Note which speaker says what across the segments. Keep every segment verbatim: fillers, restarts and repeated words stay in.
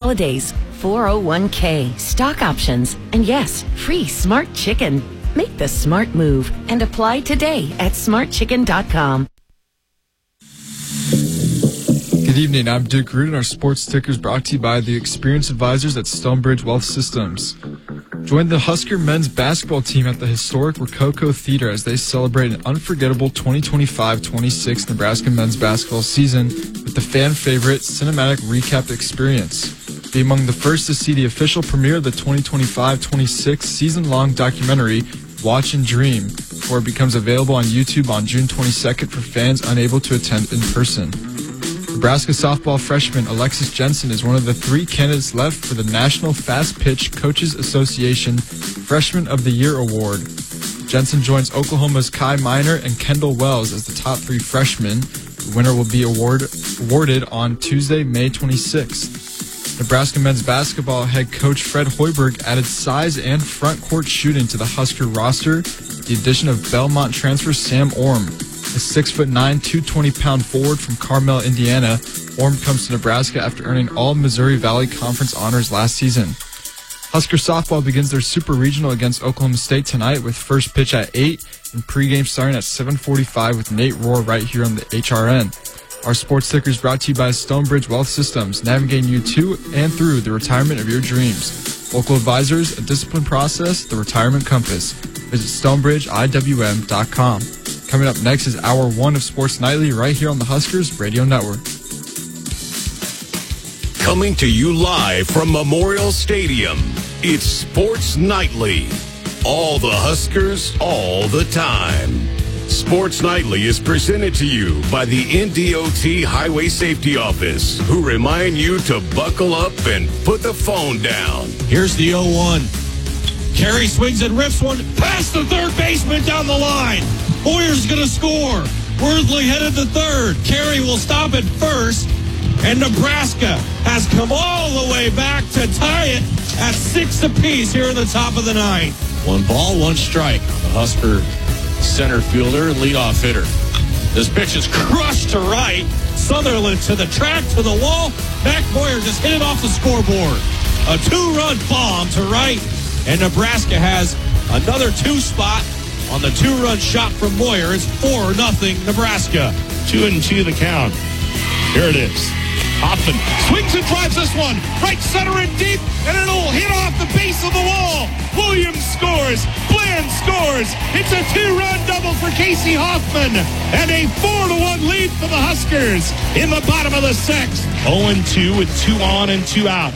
Speaker 1: holidays, four oh one k, stock options, and yes, free Smart Chicken. Make the smart move and apply today at smart chicken dot com.
Speaker 2: Good evening, I'm Duke Root, and our sports ticker is brought to you by the experienced advisors at Stonebridge Wealth Systems. Join the Husker men's basketball team at the historic Rococo Theater as they celebrate an unforgettable twenty twenty-five twenty-six Nebraska men's basketball season with the fan favorite cinematic recap experience. Be among the first to see the official premiere of the twenty twenty-five twenty-six season-long documentary, Watch and Dream, before it becomes available on YouTube on June twenty-second for fans unable to attend in person. Nebraska softball freshman Alexis Jensen is one of the three candidates left for the National Fast Pitch Coaches Association Freshman of the Year Award. Jensen joins Oklahoma's Kai Miner and Kendall Wells as the top three freshmen. The winner will be award, awarded on Tuesday, May twenty-sixth. Nebraska men's basketball head coach Fred Hoiberg added size and front court shooting to the Husker roster with the addition of Belmont transfer Sam Orm. A six foot nine, two hundred twenty pound forward from Carmel, Indiana, Orm comes to Nebraska after earning all Missouri Valley Conference honors last season. Husker softball begins their Super Regional against Oklahoma State tonight with first pitch at eight and pregame starting at seven forty-five with Nate Rohr right here on the H R N. Our sports ticker is brought to you by Stonebridge Wealth Systems, navigating you to and through the retirement of your dreams. Local advisors, a disciplined process, the retirement compass. Visit stonebridge I W M dot com. Coming up next is Hour one of Sports Nightly right here on the Huskers Radio Network.
Speaker 3: Coming to you live from Memorial Stadium, it's Sports Nightly. All the Huskers, all the time. Sports Nightly is presented to you by the N D O T Highway Safety Office, who remind you to buckle up and put the phone down.
Speaker 4: Here's the oh one. Carey swings and rips one past the third baseman down the line. Boyer's going to score. Worthley headed to third. Carey will stop at first. And Nebraska has come all the way back to tie it at six apiece here in the top of the ninth. One ball, one strike. The Husker center fielder and leadoff hitter. This pitch is crushed to right. Sutherland to the track, to the wall. Mac Boyer just hit it off the scoreboard. A two-run bomb to right. And Nebraska has another two spot on the two-run shot from Moyer. It's four nothing Nebraska. Two and two the count. Here it is. Hoffman swings and drives this one. Right center and deep, and it'll hit off the base of the wall. Williams scores. Bland scores. It's a two-run double for Casey Hoffman. And a four to one lead for the Huskers in the bottom of the sixth. oh and two with two on and two out.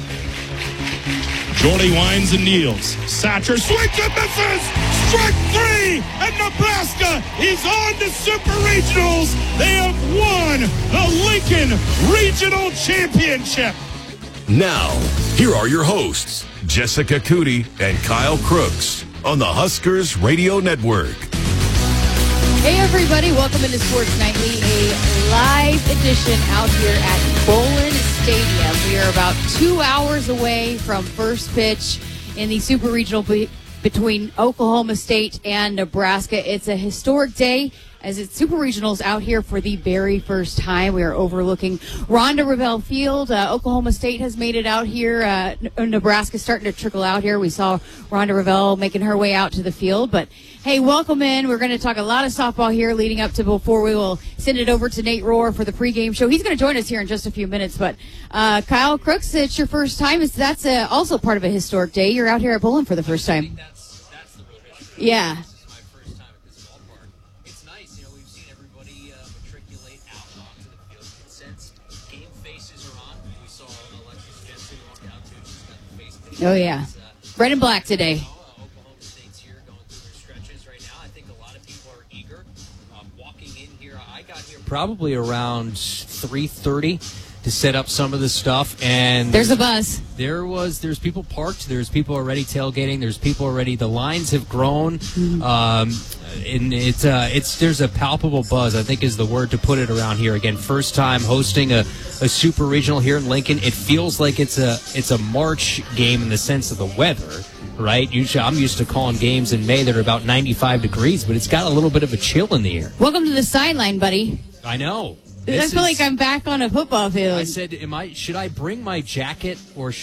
Speaker 4: Jordy winds and kneels. Satcher swings and misses. Strike three, and Nebraska is on to Super Regionals. They have won the Lincoln Regional Championship.
Speaker 3: Now, here are your hosts, Jessica Cootie and Kyle Crooks, on the Huskers Radio Network.
Speaker 5: Hey, everybody. Welcome into Sports Nightly, a live edition out here at Bowlin Stadium. We are about two hours away from first pitch in the Super Regional be- between Oklahoma State and Nebraska. It's a historic day as it's Super Regionals out here for the very first time. We are overlooking Ronda Revelle Field. Uh, Oklahoma State has made it out here. Uh, Nebraska's starting to trickle out here. We saw Ronda Revelle making her way out to the field. But, hey, welcome in. We're going to talk a lot of softball here leading up to before we will send it over to Nate Rohr for the pregame show. He's going to join us here in just a few minutes. But, uh, Kyle Crooks, it's your first time. It's, that's uh, also part of a historic day. You're out here at Bowlin for the first time.
Speaker 6: That's, that's the real history.
Speaker 5: Yeah. Oh, yeah. Red and black today.
Speaker 6: Oklahoma State's here going through their stretches right now. I think a lot of people are eager. Um, walking in here, I got here probably around three thirty to set up some of the stuff. And
Speaker 5: there's a buzz.
Speaker 6: There was, there's people parked. There's people already tailgating. There's people already. The lines have grown. Mm-hmm. Um, and it's, uh, it's, there's a palpable buzz, I think is the word to put it around here. Again, first time hosting a, a super regional here in Lincoln. It feels like it's a, it's a March game in the sense of the weather, right? Usually I'm used to calling games in May that are about ninety-five degrees, but it's got a little bit of a chill in the air.
Speaker 5: Welcome to the sideline, buddy.
Speaker 6: I know.
Speaker 5: This I feel is, like I'm back on a football field.
Speaker 6: I said, "Am I? Should I bring my jacket or?"